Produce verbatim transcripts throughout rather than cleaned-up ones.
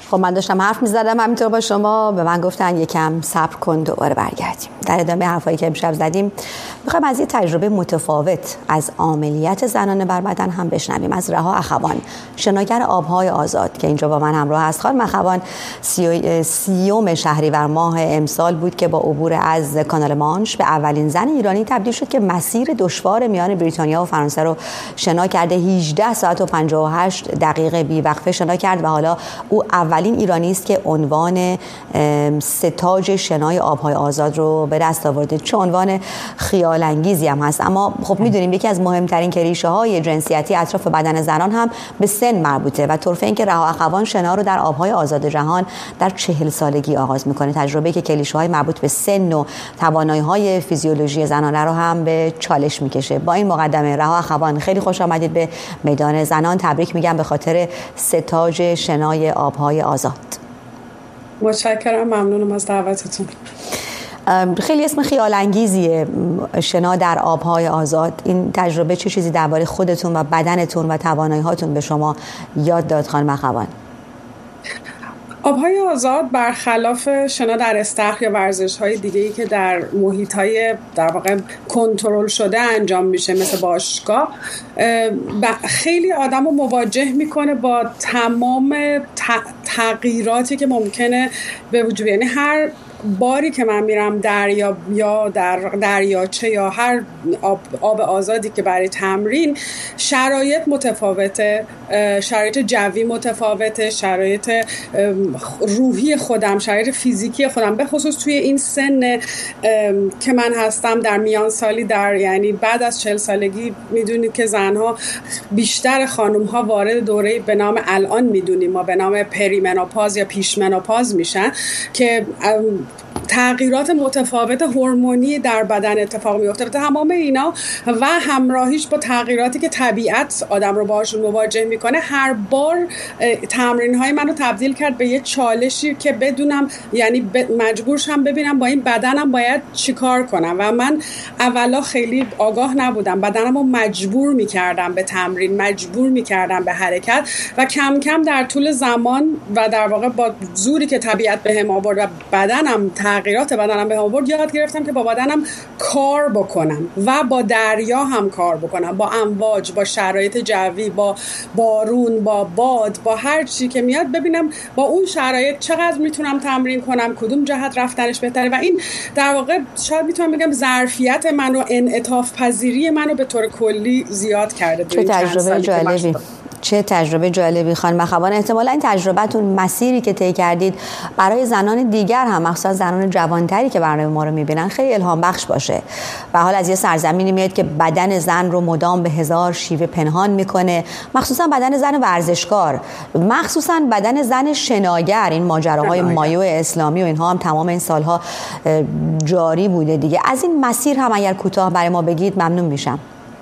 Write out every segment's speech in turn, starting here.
خب من داشتم حرف می‌زدم همینطور با شما، به من گفتن یکم صبر کن دوباره برگردیم. در ادامه حرفایی که امشب زدیم می‌خوام از یه تجربه متفاوت از عاملیت زنانه بر بدن هم بشنویم، از رها اخوان، شناگر آب‌های آزاد که اینجا با من همراه است. خانم اخوان سیوم شهریور ماه امسال بود که با عبور از کانال مانش به اولین زن ایرانی تبدیل شد که مسیر دشوار میان بریتانیا و فرانسه رو شنا کرده. هجده ساعت و پنجاه و هشت دقیقه بی‌وقفه شنا کرد و حالا او اولین ایرانی است که عنوان ستاج شنای آب‌های آزاد رو به دست آورده. چه عنوان خیال انگیزی هم هست. اما خب می‌دونیم یکی از مهمترین کلیشه‌های جنسیتی اطراف بدن زنان هم به سن مربوطه و طرف این که رها اخوان شنا رو در آب‌های آزاد جهان در چهل سالگی آغاز می‌کنه. تجربه‌ای که کلیشه‌های مربوط به سن و توانایی‌های فیزیولوژی زنانه رو هم به چالش می‌کشه. با این مقدمه رها اخوان، خیلی خوش آمدید به میدان زنان. تبریک میگم به خاطر ستاج شنای آب‌های آزاد. متشکرم، ممنونم از دعوتتون. خیلی اسم خیال انگیزیه، شنا در آب‌های آزاد. این تجربه چه چیزی درباره خودتون و بدنتون و توانایی‌هاتون به شما یاد داد خانم اخوان؟ آب‌های آزاد برخلاف شنا در استخر یا ورزش‌های دیگه‌ای که در محیط‌های در واقع کنترل شده انجام میشه مثل باشگاه، خیلی آدمو مواجه میکنه با تمام تغییراتی که ممکنه به وجود، یعنی هر باری که من میرم دریا یا در دریاچه یا هر آب, آب آزادی که برای تمرین، شرایط متفاوته، شرایط جوی متفاوته، شرایط روحی خودم، شرایط فیزیکی خودم، به خصوص توی این سن که من هستم در میان سالی، در یعنی بعد از چهل سالگی میدونید که زنها بیشتر خانم‌ها وارد دوره به نام الان میدونیم ما به نام پریمنوپاز یا پیشمنوپاز میشن که تغییرات متفاوت هورمونی در بدن اتفاق میفته. تمام اینا و همراهیش با تغییراتی که طبیعت آدم رو باهاشون مواجه میکنه، هر بار تمرین‌های منو تبدیل کرد به یه چالشی که بدونم، یعنی مجبور شم ببینم با این بدنم باید چیکار کنم و من اولا خیلی آگاه نبودم. بدنمو مجبور میکردم به تمرین، مجبور میکردم به حرکت و کم کم در طول زمان و در واقع با زوری که طبیعت بهم آورد و بدنم تغییرات بدنم به آورد، یاد گرفتم که با بدنم کار بکنم و با دریا هم کار بکنم، با امواج، با شرایط جوی، با بارون، با باد، با هر چی که میاد، ببینم با اون شرایط چقدر میتونم تمرین کنم، کدوم جهت رفتنش بهتره. و این در واقع شاید میتونم بگم ظرفیت من و انعطاف پذیری منو به طور کلی زیاد کرده. چه تجربه جالبی. چه تجربه جالبی خانم اخوان. احتمالاً این تجربتون، مسیری که طی کردید برای زنان دیگر هم، مخصوصا زنان جوانتری که برنامه ما رو میبینن، خیلی الهام بخش باشه. و حال از یه سرزمینی میاد که بدن زن رو مدام به هزار شیوه پنهان میکنه، مخصوصا بدن زن ورزشکار، مخصوصا بدن زن شناگر. این ماجراهای مایو اسلامی و اینها هم تمام این سالها جاری بوده دیگه. از این مسیر هم اگر کوتاه برای ما بگید ممنون میشم.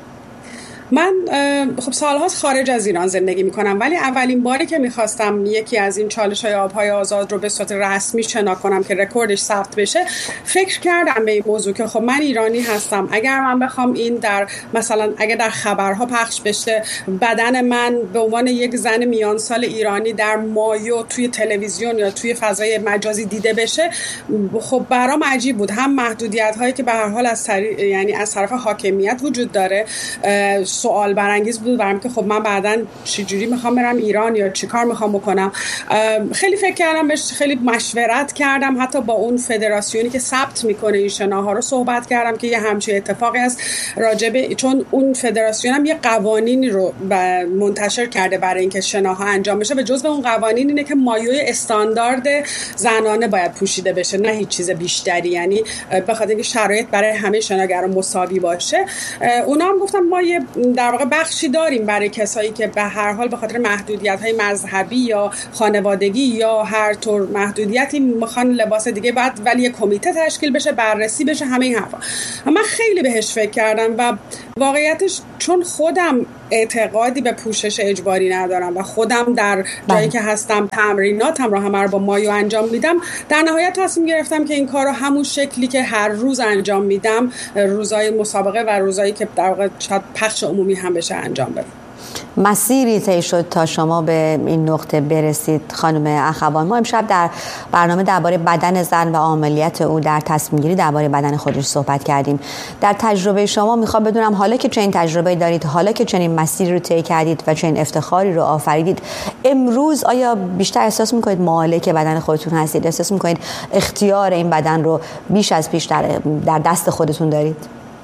من خب سالهاست خارج از ایران زندگی میکنم، ولی اولین باری که میخواستم یکی از این چالش‌های آب‌های آزاد رو به صورت رسمی شنا کنم که رکوردش ثبت بشه، فکر کردم به این موضوع که خب من ایرانی هستم، اگر من بخوام این در مثلا اگر در خبرها پخش بشه بدن من به عنوان یک زن میان سال ایرانی در مایو توی تلویزیون یا توی فضای مجازی دیده بشه، خب برام عجیب بود. هم محدودیت‌هایی که به هر حال از طریق یعنی از طرف حاکمیت وجود داره، سوال برانگیز بود برام که خب من بعداً چجوری میخوام برم ایران یا چی کار میخوام بکنم. خیلی فکر کردم بهش، خیلی مشورت کردم، حتی با اون فدراسیونی که ثبت میکنه این شناها رو صحبت کردم که یه همچین اتفاقی هست راجبه، چون اون فدراسیون هم یه قوانینی رو منتشر کرده برای اینکه شناها انجام بشه و جزء اون قوانین اینه که مایوی استاندارد زنانه باید پوشیده بشه، نه هیچ چیز بیشتری، یعنی به خاطر اینکه شرایط برای همه شناگران مساوی باشه. اونا هم گفتم ما یه در واقع بخشی داریم برای کسایی که به هر حال به خاطر محدودیت‌های مذهبی یا خانوادگی یا هر طور محدودیتی میخوان لباس دیگه، بعد ولی یک کمیته تشکیل بشه، بررسی بشه، همه این حرفا. من خیلی بهش فکر کردم و واقعیتش چون خودم اعتقادی به پوشش اجباری ندارم و خودم در جایی که هستم تمریناتم رو همه رو با مایو انجام میدم، در نهایت تصمیم گرفتم که این کار رو همون شکلی که هر روز انجام میدم، روزای مسابقه و روزایی که در واقع شاید پخش عمومی هم بشه انجام بدم. مسیری طی شد تا شما به این نقطه برسید خانم اخوان. ما امشب در برنامه درباره بدن زن و عملیات او در تصمیم گیری درباره بدن خودش صحبت کردیم. در تجربه شما میخوام بدونم، حالا که چنین تجربه دارید، حالا که چنین مسیری رو طی کردید و چنین افتخاری رو آفریدید، امروز آیا بیشتر احساس میکنید مالک بدن خودتون هستید؟ احساس میکنید اختیار این بدن رو بیش از پیش در, در دست خودتون دارید؟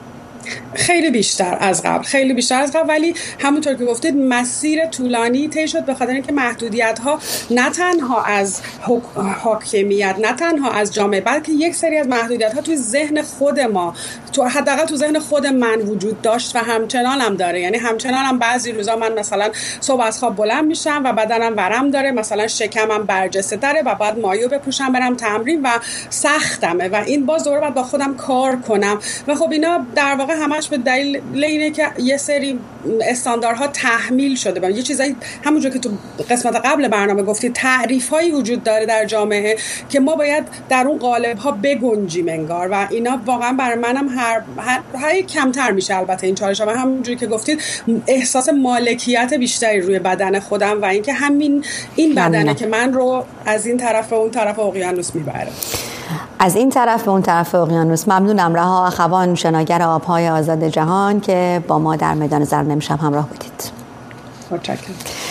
خیلی بیشتر از قبل، خیلی بیشتر از قبل، ولی همونطور که گفتید مسیر طولانی طی شد، به خاطر اینکه محدودیت ها نه تنها از حاکمیت، نه تنها از جامعه، بلکه یک سری از محدودیت ها توی ذهن خود ما، تو حداقل تو ذهن خود من وجود داشت و همچنان هم داره. یعنی همچنان هم بعضی روزا من مثلا صبح از خواب بلند میشم و بدنم ورم داره، مثلا شکمم برجسته داره و بعد مایو بپوشم برم تمرین و سختمه و این باز دوباره باید با خودم کار کنم و خب اینا در واقع همش به دلیل اینه که یه سری استانداردها تحمیل شده. با یه چیزایی همونجور که تو قسمت قبل برنامه گفتی، تعریف‌هایی وجود داره در جامعه که ما باید در اون قالب‌ها بگنجیم انگار و اینا واقعا برای منم هر هر, هر کمتر میشه. البته این چالش‌ها و همونجوری که گفتید احساس مالکیت بیشتری روی بدن خودم و اینکه همین این بدنه که من رو از این طرف به اون طرف اقیانوس میبره. از این طرف به اون طرف اقیانوس. ممنونم رها اخوان، شناگر آبهای آزاد جهان، که با ما در میدان زرد امشب همراه بودید. متشکرم.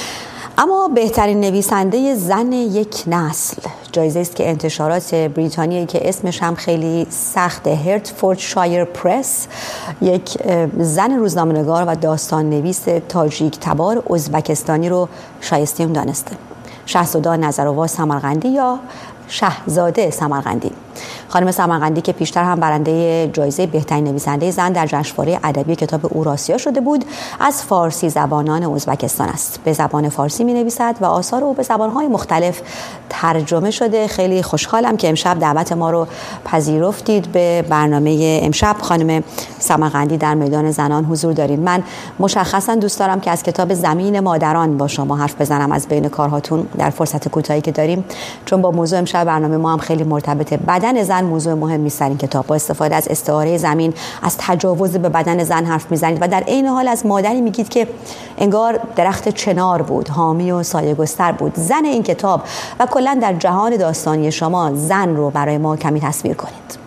اما بهترین نویسنده زن یک نسل جایزه است که انتشارات بریتانیایی که اسمش هم خیلی سخته، هرتفوردشایر پرس، یک زن روزنامه‌نگار و داستان نویس تاجیک تبار ازبکستانی رو شایسته اون دانسته. شهزاده نظرآوا سمرقندی یا شهزاده سمرقندی. خانم سمرقندی که پیشتر هم برنده جایزه بهترین نویسنده زن در جشنواره ادبی کتاب اوراسیا شده بود، از فارسی زبانان ازبکستان است. به زبان فارسی می‌نویسد و آثار او به زبان‌های مختلف ترجمه شده. خیلی خوشحالم که امشب دعوت ما رو پذیرفتید به برنامه امشب. خانم سمرقندی در میدان زنان حضور دارید. من مشخصا دوست دارم که از کتاب زمین مادران با شما حرف بزنم از بین کارهاتون در فرصت کوتاهی که داریم، چون با موضوع امشب برنامه ما هم خیلی مرتبطه. بدن زن موضوع مهمی است در این کتاب. با استفاده از استعاره زمین از تجاوز به بدن زن حرف میزنید و در عین حال از مادری میگید که انگار درخت چنار بود، حامی و سایه‌گستر بود. زن این کتاب و کلا در جهان داستانی شما زن رو برای ما کمی تصویر کنید.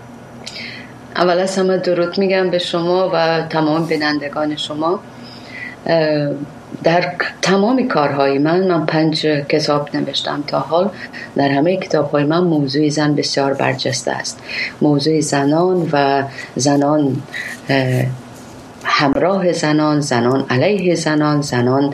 اول از همه درود میگم به شما و تمام بینندگان شما. در تمام کارهای من من پنج کتاب نوشتم تا حال. در همه کتابهای من موضوع زن بسیار برجسته است. موضوع زنان و زنان همراه زنان، زنان علیه زنان، زنان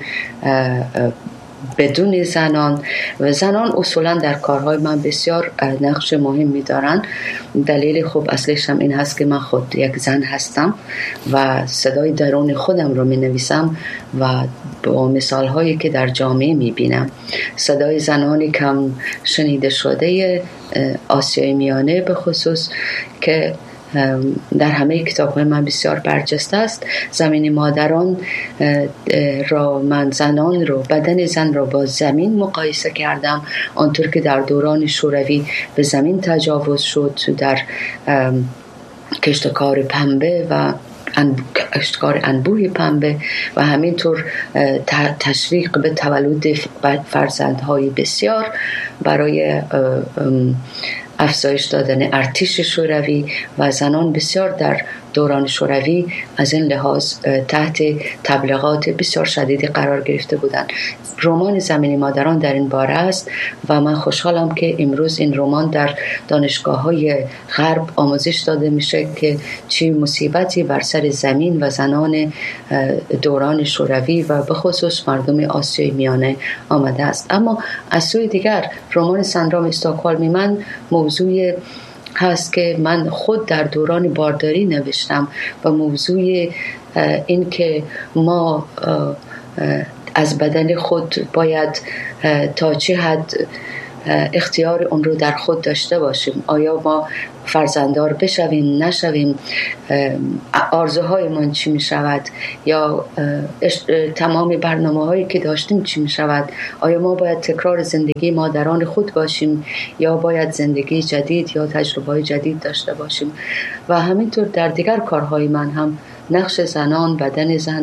بدون زنان و زنان اصولا در کارهای من بسیار نقش مهمی دارن. دلیل خوب اصلیش هم این هست که من خود یک زن هستم و صدای درون خودم رو می نویسم و با مثال هایی که در جامعه می بینم، صدای زنانی کم شنیده شده آسیای میانه به خصوص که در همه کتاب‌های من بسیار برجسته است. زمین مادران را من زنان رو، بدن زن را با زمین مقایسه کردم، آنطور که در دوران شوروی به زمین تجاوز شد در کشتکار پنبه و اشتکار انبوه پنبه و همینطور تشویق به تولد فرزندهای بسیار برای افزایش دادن ارتش شوروی و زنان بسیار در دوران شوروی از این لحاظ تحت تبلیغات بسیار شدیدی قرار گرفته بودند. رمان زمین مادران در این باره است و من خوشحالم که امروز این رمان در دانشگاه‌های غرب آموزش داده میشه که چه مصیبتی بر سر زمین و زنان دوران شوروی و به خصوص مردم آسیای میانه آمده است. اما از سوی دیگر رمان سندرام استکهلمی من موضوع هست که من خود در دوران بارداری نوشتم و موضوع این که ما از بدن خود باید تا چه حد اختیار اون رو در خود داشته باشیم. آیا ما فرزنددار بشویم نشویم، آرزوهای من چی می شود، یا تمام برنامه هایی که داشتیم چی می شود. آیا ما باید تکرار زندگی مادران خود باشیم یا باید زندگی جدید یا تجربه جدید داشته باشیم. و همینطور در دیگر کارهای من هم نقش زنان، بدن زن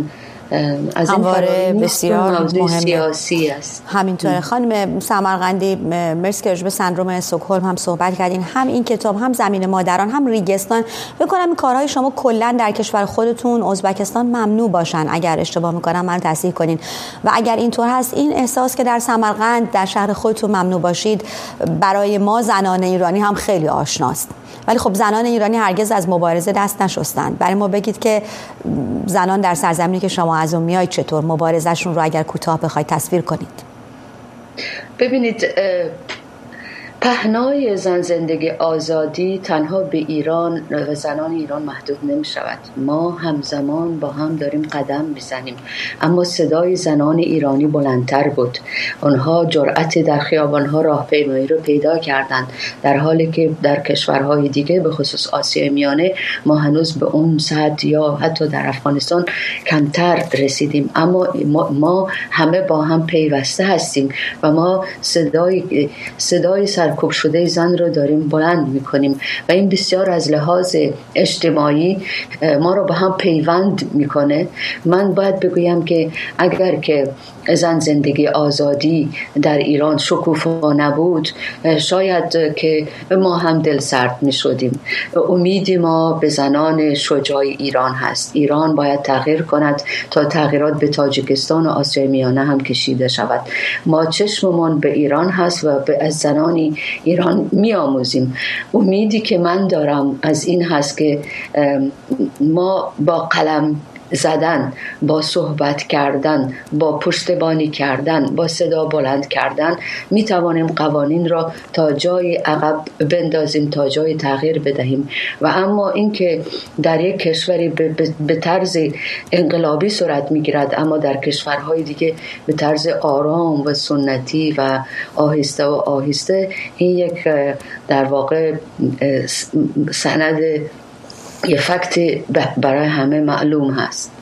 از این همواره بسیار مهمه. سیاسی است. همینطوره. خانم سمرقندی، مرسی که راجع به سندرم استکهلم هم صحبت کردین. هم این کتاب، هم زمین مادران، هم ریگستان، فکر کنم این کارهای شما کلا در کشور خودتون ازبکستان ممنوع باشن. اگر اشتباه میکنم من تصحیح کنین. و اگر اینطور هست، این احساس که در سمرقند در شهر خودتون ممنوع باشید برای ما زنان ایرانی هم خیلی آشناست. ولی خب زنان ایرانی هرگز از مبارزه دست نشستند. برای ما بگید که زنان در سرزمینی که شما از اون میایید چطور مبارزهشون رو اگر کوتاه بخواید تصویر کنید. ببینید، پهنای زن زندگی آزادی تنها به ایران و زنان ایران محدود نمی شود. ما همزمان با هم داریم قدم میزنیم، اما صدای زنان ایرانی بلندتر بود. آنها جرأت در خیابانها راهپیمایی رو پیدا کردند، در حالی که در کشورهای دیگه به خصوص آسیای میانه ما هنوز به اون سطح یا حتی در افغانستان کمتر رسیدیم. اما ما همه با هم پیوسته هستیم و ما صدای صدای سر سرکوب شده زن رو داریم بلند میکنیم و این بسیار از لحاظ اجتماعی ما رو به هم پیوند میکنه. من باید بگویم که اگر که زن زندگی آزادی در ایران شکوفا نبود، شاید که ما هم دل سرد می شدیم. امیدی ما به زنان شجاع ایران هست. ایران باید تغییر کند تا تغییرات به تاجیکستان و آسیای میانه هم کشیده شود. ما چشممان به ایران هست و به از زنان ایران می آموزیم. امیدی که من دارم از این هست که ما با قلم زدن، با صحبت کردن، با پشتیبانی کردن، با صدا بلند کردن می توانیم قوانین را تا جای عقب بندازیم، تا جای تغییر بدهیم. و اما اینکه در یک کشوری به طرز انقلابی صورت می گیرد، اما در کشورهای دیگه به طرز آرام و سنتی و آهسته و آهسته، این یک در واقع سند یه فکت برای همه معلوم هست.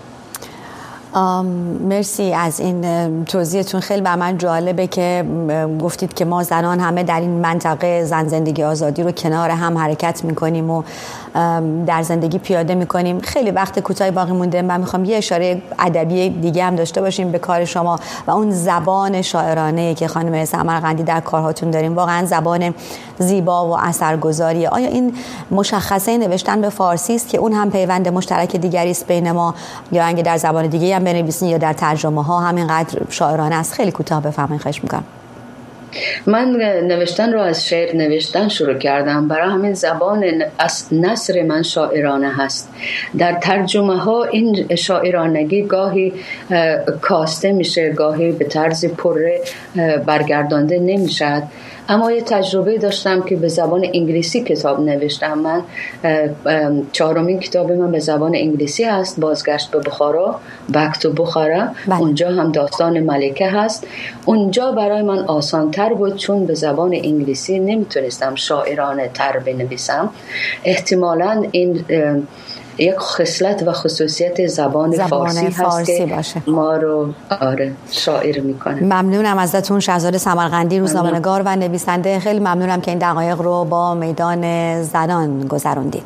مرسی از این توضیحتون. خیلی بر من جالبه که گفتید که ما زنان همه در این منطقه زن زندگی آزادی رو کنار هم حرکت میکنیم و در زندگی پیاده میکنیم. خیلی وقت کوتاهی باقی مونده، من میخوام یه اشاره ادبی دیگه هم داشته باشیم به کار شما و اون زبان شاعرانه که خانم سمرقندی در کارهاتون داریم. واقعا زبان زیبا و اثرگذاریه. آیا این مشخصه نوشتن به فارسی است که اون هم پیوند مشترک دیگری است بین ما، یا اینکه در زبان دیگه هم بنویسین یا در ترجمه ها همینقدر شاعرانه است؟ خیلی کوتاه بفرمایید، خواهش میکنم. من نوشتن رو از شعر نوشتن شروع کردم، برای همین زبان نثر من شاعرانه هست. در ترجمه ها این شاعرانگی گاهی کاسته میشه، گاهی به طرز پره برگردانده نمیشد. اما یه تجربه داشتم که به زبان انگلیسی کتاب نوشتم. من چهارمین کتاب من به زبان انگلیسی هست، بازگشت به بخارا، Back to بخارا. اونجا هم داستان ملکه هست. اونجا برای من آسان تر بود چون به زبان انگلیسی نمیتونستم شاعرانه تر بنویسم. احتمالاً این یک خصلت و خصوصیت زبان, زبان فارسی, فارسی هست که باشه. ما رو آره شاعر میکنه. ممنونم ازتون شهزاده سمرقندی، روزنامه‌نگار و نویسنده. خیلی ممنونم که این دقایق رو با میدان زنان گذروندید.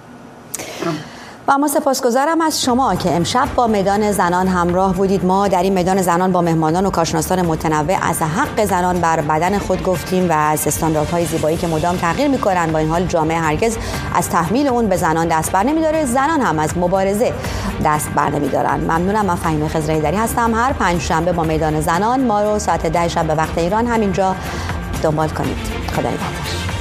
و اما سپاسگزارم از شما که امشب با میدان زنان همراه بودید. ما در این میدان زنان با مهمانان و کارشناسان متنوع از حق زنان بر بدن خود گفتیم و از استانداردهای زیبایی که مدام تغییر می‌کنند. با این حال جامعه هرگز از تحمیل اون به زنان دست بر نمی‌داره، زنان هم از مبارزه دست بر نمی‌دارن. ممنونم. من فهیمه خضرایی‌دری هستم. هر پنج شنبه با میدان زنان ما رو ساعت ده شب به وقت ایران همینجا دنبال کنید. خدا نگهدار.